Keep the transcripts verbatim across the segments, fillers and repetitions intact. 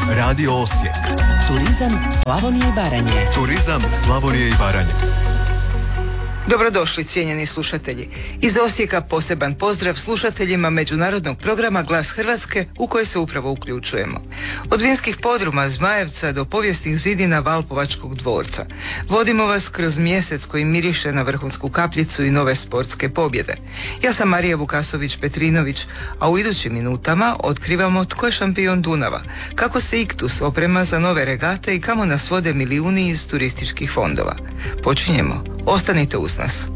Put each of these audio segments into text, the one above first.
Radio Osijek. Turizam Slavonije i Baranje. Turizam Slavonije i Baranje. Dobrodošli cijenjeni slušatelji. Iz Osijeka poseban pozdrav slušateljima međunarodnog programa Glas Hrvatske u koji se upravo uključujemo. Od vinskih podruma Zmajevca do povijesnih zidina Valpovačkog dvorca. Vodimo vas kroz mjesec koji miriše na vrhunsku kapljicu i nove sportske pobjede. Ja sam Marija Vukasović-Petrinović, a u idućim minutama otkrivamo tko je šampion Dunava, kako se Iktus oprema za nove regate i kamo nas vode milijuni iz turističkih fondova. Počinjemo. Ostanite uz nas.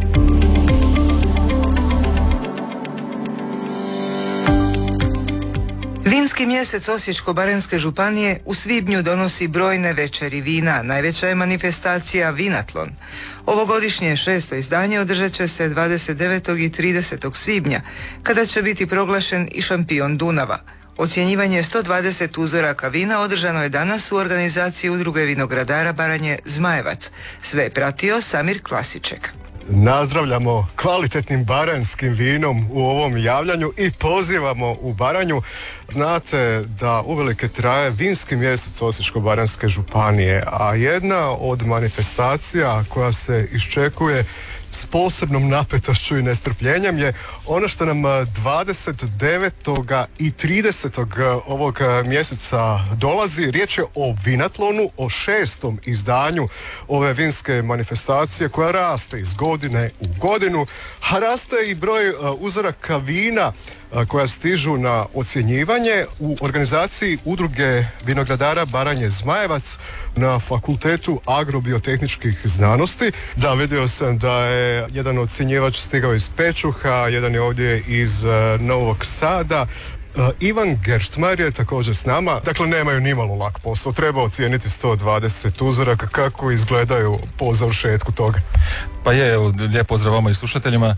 Vinski mjesec Osječko-baranjske županije u svibnju donosi brojne večeri vina. Najveća je manifestacija Vinatlon. Ovogodišnje šesto izdanje održat će se dvadeset devetog i tridesetog svibnja, kada će biti proglašen i šampion Dunava. Ocjenjivanje sto dvadeset uzoraka vina održano je danas u organizaciji Udruge vinogradara Baranje Zmajevac. Sve je pratio Samir Klasiček. Nazdravljamo kvalitetnim baranjskim vinom u ovom javljanju i pozivamo u Baranju. Znate da uvelike traje vinski mjesec Osječko-baranjske županije, a jedna od manifestacija koja se iščekuje s posebnom napetošću i nestrpljenjem je ono što nam dvadeset devetog i tridesetog ovog mjeseca dolazi. Riječ je o Vinatlonu, o šestom izdanju ove vinske manifestacije koja raste iz godine u godinu, a raste i broj uzoraka vina koja stižu na ocjenjivanje u organizaciji Udruge vinogradara Baranje Zmajevac na Fakultetu agrobiotehničkih znanosti. Da, vidio sam da je jedan ocjenjivač stigao iz Pečuha, jedan je ovdje iz uh, Novog Sada. Uh, Ivan Gerštmar je također s nama. Dakle, nemaju nimalo lak posao. Treba ocijeniti sto dvadeset uzoraka. Kako izgledaju po završetku toga? Pa je, evo, lijep pozdrav vama i slušateljima.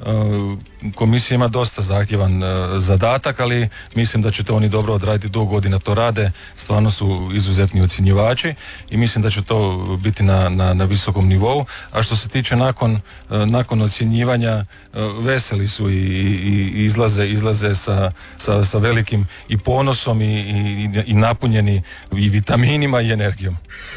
Komisija ima dosta zahtjevan zadatak, ali mislim da će to oni dobro odraditi, dugo godina to rade, stvarno su izuzetni ocjenjivači i mislim da će to biti na, na, na visokom nivou. A što se tiče nakon, nakon ocjenjivanja, veseli su i, i, i izlaze, izlaze sa, sa, sa velikim i ponosom i, i, i napunjeni i vitaminima i energijom.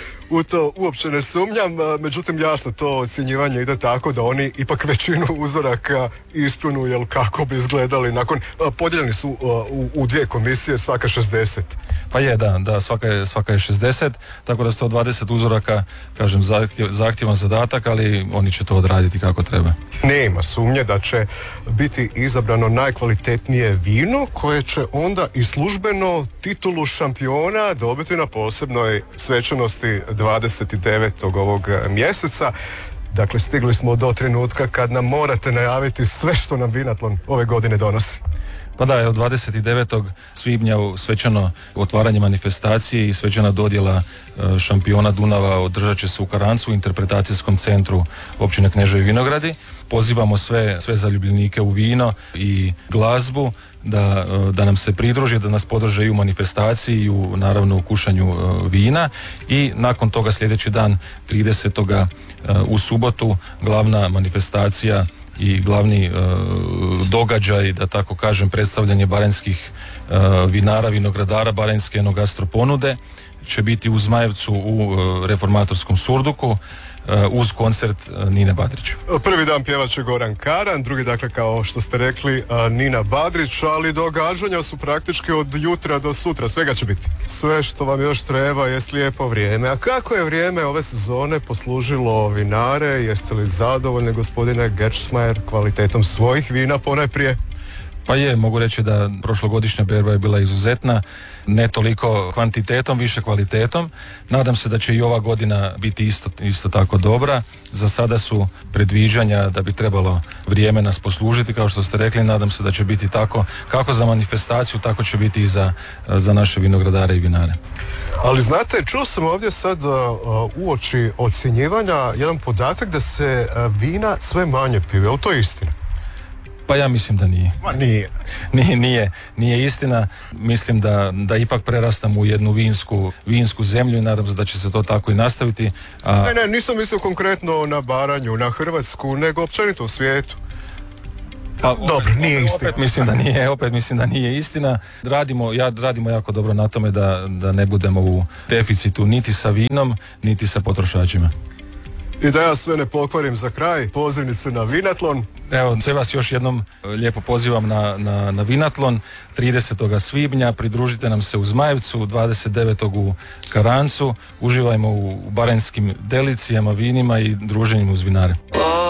U to uopće ne sumnjam, međutim jasno to ocjenjivanje ide tako da oni ipak većinu uzoraka ispunu, jel kako bi izgledali nakon, podijeljeni su u, u dvije komisije, svaka šezdeset. Pa je, da, da svaka, je, svaka je šezdeset, tako da sto dvadeset uzoraka, kažem, zahtjev, zahtjevan zadatak, ali oni će to odraditi kako treba. Nema sumnje da će biti izabrano najkvalitetnije vino koje će onda i službeno titulu šampiona dobiti na posebnoj svečanosti dvadeset devetog ovog mjeseca. Dakle, stigli smo do trenutka kad nam morate najaviti sve što nam Vinatlon ove godine donosi. Pa da, evo dvadeset devetog svibnja svečano otvaranje manifestacije i svečana dodjela šampiona Dunava održat će se u Karancu, u interpretacijskom centru općine Kneževi Vinogradi. Pozivamo sve, sve zaljubljenike u vino i glazbu da, da nam se pridruže, da nas podrže i u manifestaciji i u, naravno u kušanju vina i nakon toga sljedeći dan tridesetog u subotu glavna manifestacija i glavni uh, događaj, da tako kažem, predstavljanje baranjskih uh, vinara, vinogradara, baranjske enogastro ponude će biti u Zmajevcu u uh, reformatorskom surduku uh, uz koncert uh, Nine Badrić. Prvi dan pjevat će Goran Karan, drugi dakle kao što ste rekli uh, Nina Badrić, ali događanja su praktički od jutra do sutra, svega će biti. Sve što vam još treba jest lijepo vrijeme. A kako je vrijeme ove sezone poslužilo vinare? Jeste li zadovoljni, gospodine Gerštmajer, kvalitetom svojih vina ponajprije? Pa je, mogu reći da prošlogodišnja berba je bila izuzetna, ne toliko kvantitetom, više kvalitetom. Nadam se da će i ova godina biti isto, isto tako dobra. Za sada su predviđanja da bi trebalo vrijeme nas poslužiti, kao što ste rekli, nadam se da će biti tako, kako za manifestaciju, tako će biti i za, za naše vinogradare i vinare. Ali znate, čuo sam ovdje sad uh, uoči ocjenjivanja jedan podatak da se uh, vina sve manje pije, je li to istina? Pa ja mislim da nije. Ma nije. Nije, nije, nije istina. Mislim da, da ipak prerastam u jednu vinsku, vinsku zemlju i nadam se da će se to tako i nastaviti. A... Ne, ne, nisam mislio konkretno na Baranju, na Hrvatsku, nego općenito u svijetu. Pa opet, Dobro, nije opet, istina. opet mislim da nije, opet mislim da nije istina. Radimo, ja, radimo jako dobro na tome da, da ne budemo u deficitu niti sa vinom, niti sa potrošačima. I da ja sve ne pokvarim za kraj, pozivnice na Vinatlon. Evo, sve vas još jednom lijepo pozivam na, na, na Vinatlon tridesetog svibnja, pridružite nam se u Zmajevcu, dvadeset devetog u Karancu, uživajmo u baranjskim delicijama, vinima i druženjem uz vinare.